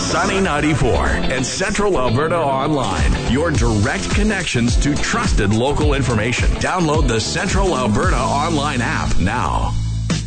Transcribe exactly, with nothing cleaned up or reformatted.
Sunny ninety-four and Central Alberta Online. Your direct connections to trusted local information. Download the Central Alberta Online app now.